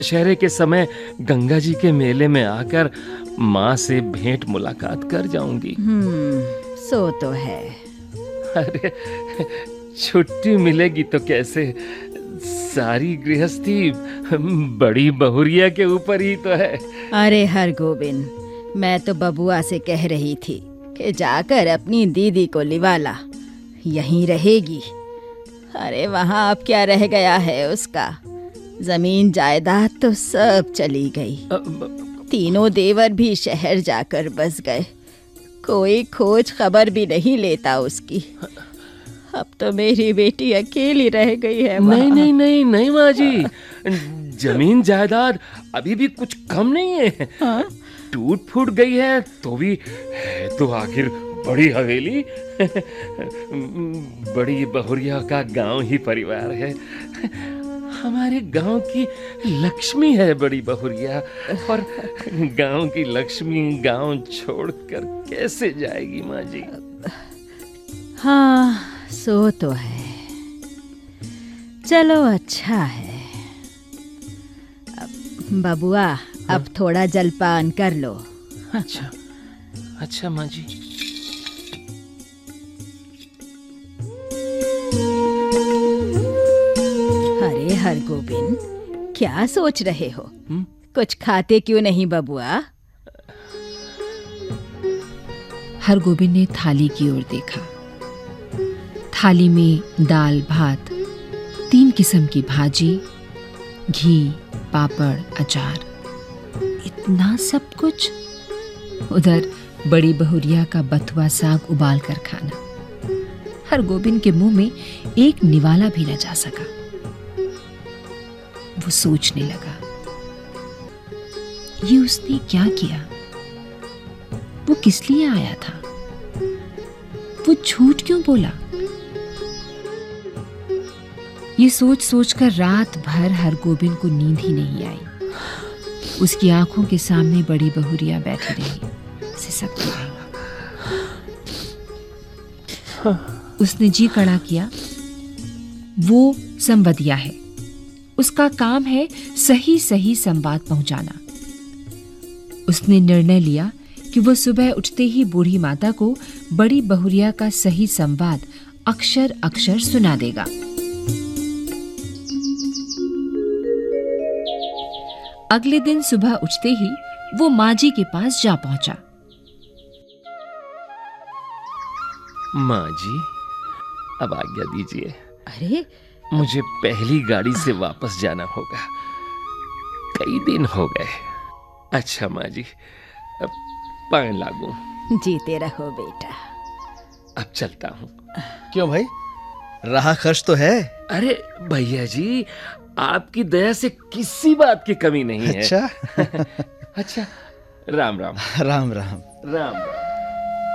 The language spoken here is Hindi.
दशहरे के समय गंगा जी के मेले में आकर माँ से भेंट मुलाकात कर जाऊंगी। सो तो है। अरे छुट्टी मिलेगी तो कैसे, सारी गृहस्थी बड़ी बहुरिया के ऊपर ही तो है। अरे हरगोविंद, मैं तो बबुआ से कह रही थी कि जाकर अपनी दीदी को लिवा ला, यहीं रहेगी। अरे वहाँ अब क्या रह गया है उसका, जमीन जायदाद तो सब चली गई। तीनों देवर भी शहर जाकर बस गए, कोई खोज खबर भी नहीं लेता उसकी। अब तो मेरी बेटी अकेली रह गई है वहाँ। नहीं नहीं नहीं नहीं माँ जी, जमीन जायदाद अभी भी कुछ कम नहीं है। हाँ? टूट फूट गई है तो भी है तो आखिर बड़ी हवेली। बड़ी बहुरिया का गांव ही परिवार है। हमारे गांव की लक्ष्मी है बड़ी बहुरिया, और गांव की लक्ष्मी गांव छोड़कर कैसे जाएगी माँ जी। हाँ सो तो है। चलो अच्छा है। बबुआ अब थोड़ा जलपान कर लो। अच्छा अच्छा माँ जी। अरे हरगोविंद, क्या सोच रहे हो? कुछ खाते क्यों नहीं बबुआ? हरगोविंद ने थाली की ओर देखा। थाली में दाल भात, 3 किस्म की भाजी, घी, पापड़, अचार, इतना सब कुछ। उधर बड़ी बहुरिया का बथुआ साग उबाल कर खाना। हरगोविंद के मुंह में एक निवाला भी न जा सका। वो सोचने लगा, ये उसने क्या किया? वो किस लिए आया था? वो झूठ क्यों बोला? ये सोच सोचकर रात भर हरगोविंद को नींद ही नहीं आई। उसकी आंखों के सामने बड़ी बहुरिया बैठी रही, सिसकती रही। उसने जी कड़ा किया। वो संवदिया है, उसका काम है सही सही संवाद पहुंचाना। उसने निर्णय लिया कि वो सुबह उठते ही बूढ़ी माता को बड़ी बहुरिया का सही संवाद अक्षर अक्षर सुना देगा। अगले दिन सुबह उठते ही वो माँ जी के पास जा पहुंचा। माँ जी, अब आज्ञा दीजिए। अरे मुझे पहली गाड़ी से वापस जाना होगा, कई दिन हो गए। अच्छा माँ जी, अब पाए लागू। जीते रहो बेटा। अब चलता हूँ। क्यों भाई, राह खर्च तो है? अरे भैया जी, आपकी दया से किसी बात की कमी नहीं है। अच्छा अच्छा, राम राम। राम राम। राम राम।